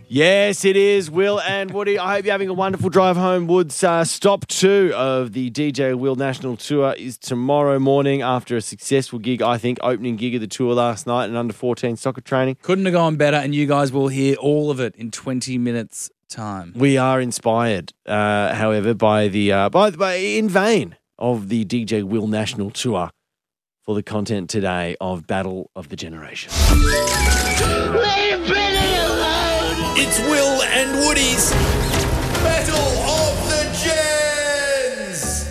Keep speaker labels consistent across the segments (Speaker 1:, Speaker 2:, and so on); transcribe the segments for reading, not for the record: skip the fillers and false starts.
Speaker 1: Yes, it is, Will and Woody. I hope you're having a wonderful drive home, Woods. Stop 2 of the DJ Will National Tour is tomorrow morning after a successful gig, I think, opening gig of the tour last night and under-14 soccer training.
Speaker 2: Couldn't have gone better, and you guys will hear all of it in 20 minutes' time.
Speaker 1: We are inspired, however, by in vain of the DJ Will National Tour for the content today of Battle of the Generation.
Speaker 3: It's Will and Woody's Battle of the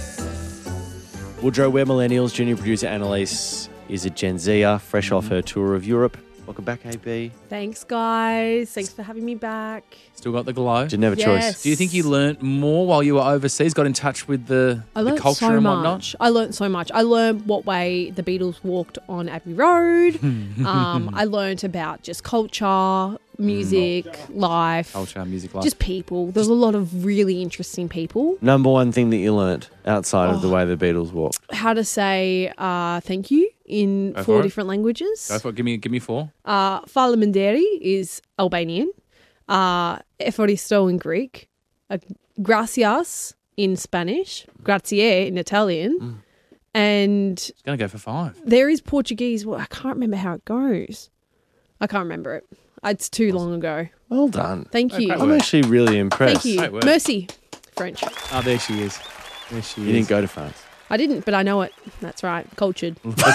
Speaker 3: Gens.
Speaker 1: Woodrow, we're millennials. Junior producer Annalise is a Gen Zer, fresh off her tour of Europe. Welcome back, AB.
Speaker 4: Thanks, guys. Thanks for having me back.
Speaker 2: Still got the glow.
Speaker 1: Didn't have a choice.
Speaker 2: Do you think you learnt more while you were overseas? Got in touch with the culture and whatnot?
Speaker 4: I learned so much. I learned what way the Beatles walked on Abbey Road. I learned about just culture, music, life.
Speaker 2: Culture, music, life.
Speaker 4: Just people. There's a lot of really interesting people.
Speaker 1: Number one thing that you learnt outside of the way the Beatles walked?
Speaker 4: How to say thank you in
Speaker 2: Go
Speaker 4: 4
Speaker 2: for it.
Speaker 4: different languages.
Speaker 2: Go for it. Give me 4.
Speaker 4: Fala Manderi is Albanian. Eforisto in Greek. Gracias in Spanish. Grazie in Italian. And
Speaker 2: It's going to go for 5.
Speaker 4: there is Portuguese. Well, I can't remember how it goes. I can't remember it. It's too long ago.
Speaker 1: Well done.
Speaker 4: Thank you.
Speaker 1: I'm actually really impressed.
Speaker 4: Thank you.
Speaker 2: Great work.
Speaker 4: Mercy. French.
Speaker 2: Oh, there she is. There she
Speaker 1: You didn't go to France.
Speaker 4: I didn't, but I know it. That's right. Cultured.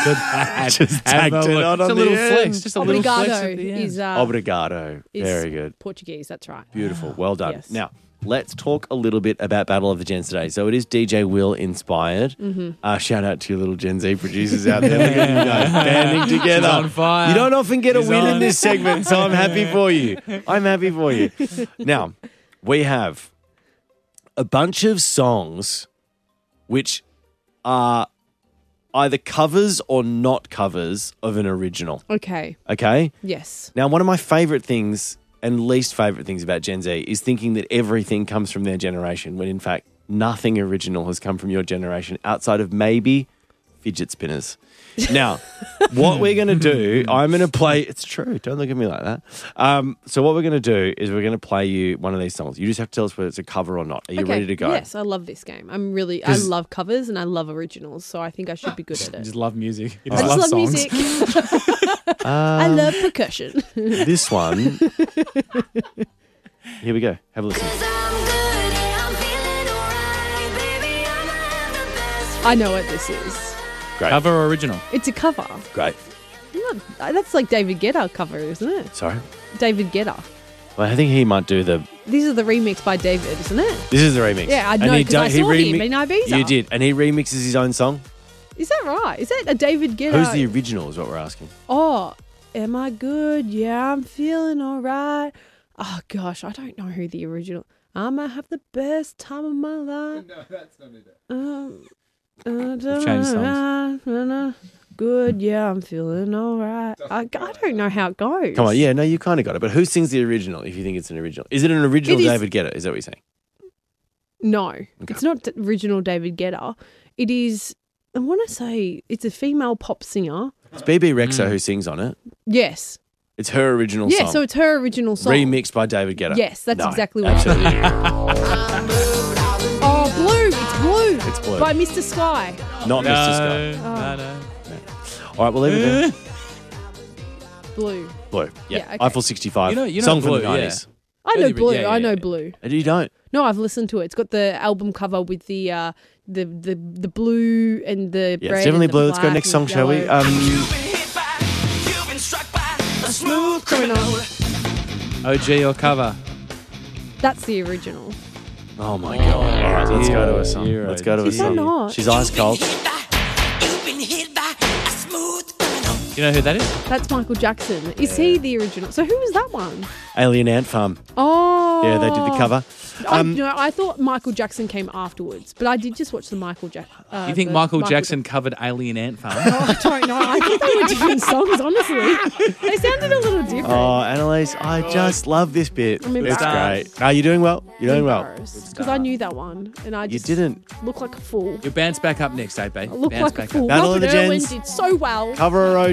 Speaker 1: Just tagged it on
Speaker 2: Just a
Speaker 1: the
Speaker 2: little
Speaker 1: end.
Speaker 2: flex. Just a little flex
Speaker 4: Obrigado
Speaker 2: at the end.
Speaker 4: is
Speaker 1: Obrigado.
Speaker 4: is
Speaker 1: Very good.
Speaker 4: Portuguese. That's right.
Speaker 1: Beautiful. Well done.
Speaker 4: Yes.
Speaker 1: Now, let's talk a little bit about Battle of the Gens today. So it is DJ Will inspired. Shout out to your little Gen Z producers out there. Look at you guys banding together.
Speaker 2: She's on fire.
Speaker 1: You don't often get a
Speaker 2: She's
Speaker 1: win in
Speaker 2: on.
Speaker 1: this segment, so I'm happy for you. I'm happy for you. Now, we have a bunch of songs which are either covers or not covers of an original.
Speaker 4: Okay.
Speaker 1: Okay?
Speaker 4: Yes.
Speaker 1: Now, one of my favourite things and least favourite things about Gen Z is thinking that everything comes from their generation when, in fact, nothing original has come from your generation outside of maybe fidget spinners. Now, what we're going to do, I'm going to play... It's true. Don't look at me like that. So what we're going to do is we're going to play you one of these songs. You just have to tell us whether it's a cover or not. Are you
Speaker 4: Okay.
Speaker 1: ready to go?
Speaker 4: Yes, I love this game. I love covers and I love originals, so I think I should be good at
Speaker 2: You
Speaker 4: it.
Speaker 2: just love music. You
Speaker 4: I
Speaker 2: just
Speaker 4: just love
Speaker 2: songs.
Speaker 4: music. I love percussion.
Speaker 1: This one... Here we go. Have a listen.
Speaker 4: I know what this is.
Speaker 1: Great.
Speaker 2: Cover or original?
Speaker 4: It's a cover.
Speaker 1: Great.
Speaker 4: That's like David Guetta cover, isn't it?
Speaker 1: Sorry.
Speaker 4: David Guetta.
Speaker 1: Well, I think he might do the...
Speaker 4: This is the remix by David, isn't it?
Speaker 1: This is the remix.
Speaker 4: Yeah, I
Speaker 1: And
Speaker 4: know,
Speaker 1: he
Speaker 4: 'cause I
Speaker 1: he
Speaker 4: saw him in Ibiza.
Speaker 1: You did. And he remixes his own song.
Speaker 4: Is that right? Is that a David Guetta?
Speaker 1: Who's the original is what we're asking.
Speaker 4: Oh, am I good? Yeah, I'm feeling all right. Oh, gosh, I don't know who the original... I'ma have the best time of my life.
Speaker 5: No, that's not it.
Speaker 2: We've changed songs.
Speaker 4: Good, yeah, I'm feeling all right. I don't know how it goes.
Speaker 1: Come on, yeah, no, you kind of got it. But who sings the original if you think it's an original? Is it an original
Speaker 4: It is-
Speaker 1: David Guetta? Is that what you're saying?
Speaker 4: No, it's not the original David Guetta. It is, I want to say, it's a female pop singer.
Speaker 1: It's BB Rexa who sings on it.
Speaker 4: Yes.
Speaker 1: It's her original
Speaker 4: Yeah,
Speaker 1: song.
Speaker 4: so it's her original song.
Speaker 1: Remixed by David Guetta.
Speaker 4: Yes, that's
Speaker 1: No,
Speaker 4: exactly what
Speaker 1: absolutely.
Speaker 4: Oh, Blue. It's Blue.
Speaker 1: It's Blue.
Speaker 4: By Mr. Sky.
Speaker 1: Not Mr. Scott.
Speaker 2: No.
Speaker 1: All right, we'll leave it there.
Speaker 4: Blue.
Speaker 1: Blue. Yeah.
Speaker 4: Yeah, okay.
Speaker 1: Eiffel 65.
Speaker 2: You know
Speaker 1: Song
Speaker 2: Blue,
Speaker 1: from the 90s.
Speaker 4: I know
Speaker 2: Yeah,
Speaker 4: Blue.
Speaker 2: yeah,
Speaker 4: I know
Speaker 2: yeah.
Speaker 4: Blue.
Speaker 1: And you don't?
Speaker 4: No, I've listened to it. It's got the album cover with the blue and the
Speaker 1: Yeah,
Speaker 4: red.
Speaker 1: it's definitely
Speaker 4: and the
Speaker 1: blue. Let's go
Speaker 4: black
Speaker 1: next
Speaker 4: and
Speaker 1: song, shall we?
Speaker 4: yellow.
Speaker 3: Smooth criminal.
Speaker 2: OG or cover?
Speaker 4: That's the original.
Speaker 1: Oh, my God. All right, let's go to a song.
Speaker 2: Hero.
Speaker 1: Let's go to a
Speaker 4: Is that
Speaker 1: song.
Speaker 4: not?
Speaker 1: She's ice cold.
Speaker 2: You know who that is?
Speaker 4: That's Michael Jackson. Is he the original? So who was that one?
Speaker 1: Alien Ant Farm.
Speaker 4: Oh.
Speaker 1: Yeah, they did the cover.
Speaker 4: I thought Michael Jackson came afterwards, but I did just watch the Michael Jackson.
Speaker 2: You think Michael Jackson covered Alien Ant Farm?
Speaker 4: I don't know. I think they were different songs, honestly. They sounded a little different.
Speaker 1: Oh, Annalise, I just love this bit.
Speaker 4: I'm
Speaker 1: It's
Speaker 4: embarrassed.
Speaker 1: great. Are you doing well? You're doing well.
Speaker 4: Because I knew that one, and I
Speaker 1: You
Speaker 4: just
Speaker 1: didn't.
Speaker 4: look like a fool.
Speaker 2: Your band's back up next, AP.
Speaker 4: I look
Speaker 2: Band's
Speaker 4: like a
Speaker 2: back
Speaker 4: fool.
Speaker 1: Battle of
Speaker 4: Robert
Speaker 1: the
Speaker 4: Irwin
Speaker 1: Gens.
Speaker 4: did so well.
Speaker 1: Cover or